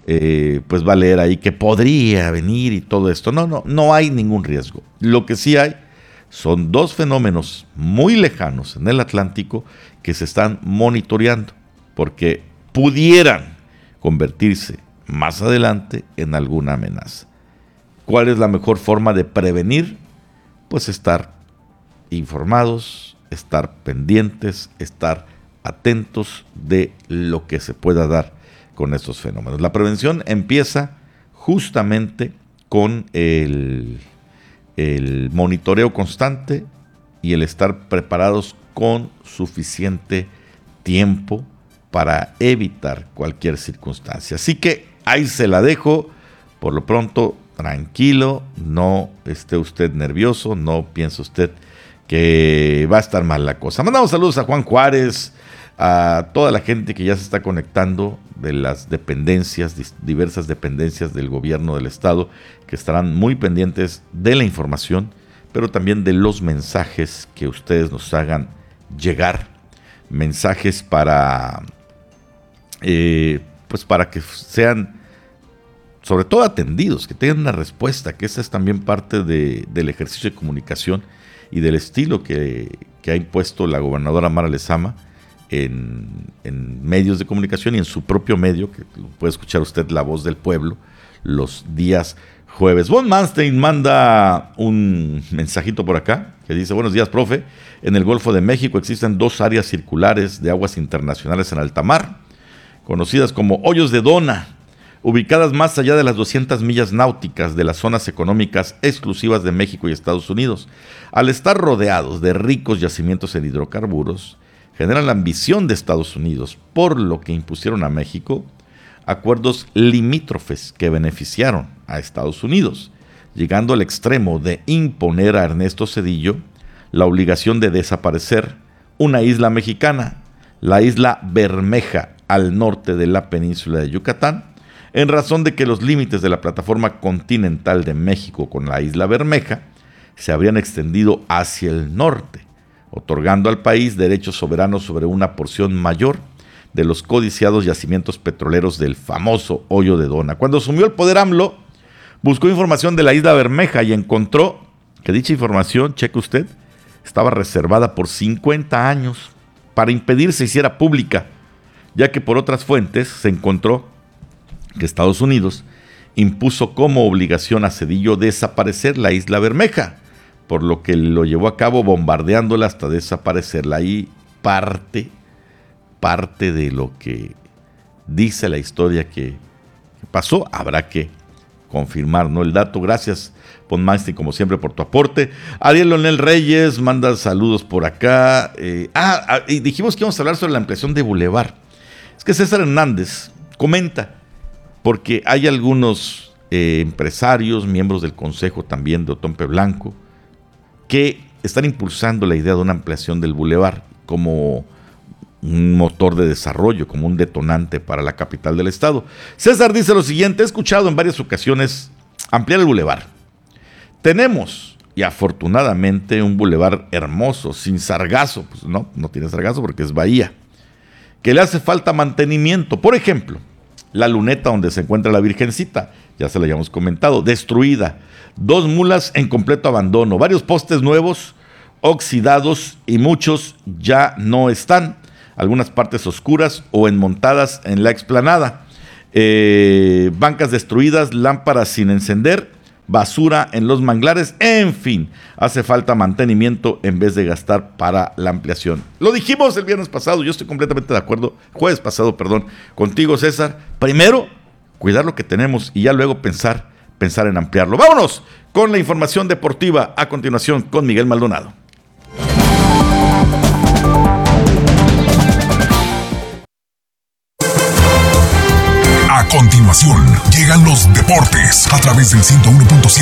pues va a leer ahí que podría venir y todo esto. No hay ningún riesgo. Lo que sí hay son dos fenómenos muy lejanos en el Atlántico que se están monitoreando porque pudieran convertirse más adelante en alguna amenaza. ¿Cuál es la mejor forma de prevenir? Pues estar informados, estar pendientes, estar atentos de lo que se pueda dar con estos fenómenos. La prevención empieza justamente con el monitoreo constante y el estar preparados con suficiente tiempo para evitar cualquier circunstancia. Así que ahí se la dejo. Por lo pronto, tranquilo, no esté usted nervioso, no piense usted que va a estar mal la cosa. Mandamos saludos a Juan Juárez, a toda la gente que ya se está conectando de las dependencias, diversas dependencias del gobierno del estado, que estarán muy pendientes de la información, pero también de los mensajes que ustedes nos hagan llegar, mensajes para, pues para que sean sobre todo atendidos, que tengan una respuesta, que esa es también parte del ejercicio de comunicación y del estilo que ha impuesto la gobernadora Mara Lezama en medios de comunicación y en su propio medio, que puede escuchar usted La Voz del Pueblo los días jueves. Von Manstein manda un mensajito por acá que dice: buenos días, profe. En el Golfo de México existen 2 áreas circulares de aguas internacionales en alta mar, conocidas como hoyos de Dona, ubicadas más allá de las 200 millas náuticas de las zonas económicas exclusivas de México y Estados Unidos. Al estar rodeados de ricos yacimientos en hidrocarburos, generan la ambición de Estados Unidos, por lo que impusieron a México acuerdos limítrofes que beneficiaron a Estados Unidos, llegando al extremo de imponer a Ernesto Zedillo la obligación de desaparecer una isla mexicana, la isla Bermeja, al norte de la península de Yucatán, en razón de que los límites de la plataforma continental de México con la isla Bermeja se habrían extendido hacia el norte, otorgando al país derechos soberanos sobre una porción mayor de los codiciados yacimientos petroleros del famoso hoyo de Dona. Cuando asumió el poder AMLO, buscó información de la isla Bermeja y encontró que dicha información, cheque usted, estaba reservada por 50 años para impedir se hiciera pública, ya que por otras fuentes se encontró que Estados Unidos impuso como obligación a Zedillo desaparecer la isla Bermeja, por lo que lo llevó a cabo bombardeándola hasta desaparecerla. Ahí parte de lo que dice la historia que pasó. Habrá que confirmar, ¿no?, el dato. Gracias, Von Manstein, como siempre, por tu aporte. Ariel Leonel Reyes manda saludos por acá. Y dijimos que íbamos a hablar sobre la ampliación de Boulevard. Es que César Hernández comenta, porque hay algunos empresarios, miembros del consejo también de Otompe Blanco, que están impulsando la idea de una ampliación del Boulevard como un motor de desarrollo, como un detonante para la capital del estado. César dice lo siguiente: he escuchado en varias ocasiones ampliar el Boulevard. Tenemos, y afortunadamente, un Boulevard hermoso, sin sargazo. Pues no tiene sargazo porque es bahía, que le hace falta mantenimiento. Por ejemplo, la luneta donde se encuentra la Virgencita, ya se la habíamos comentado, destruida, 2 mulas en completo abandono, varios postes nuevos, oxidados, y muchos ya no están, algunas partes oscuras o enmontadas en la explanada, bancas destruidas, lámparas sin encender, basura en los manglares, en fin, hace falta mantenimiento en vez de gastar para la ampliación. Lo dijimos el viernes pasado, yo estoy completamente de acuerdo, jueves pasado, contigo, César. Primero, cuidar lo que tenemos y ya luego pensar en ampliarlo. Vámonos con la información deportiva a continuación con Miguel Maldonado. A continuación, llegan los deportes a través del 101.7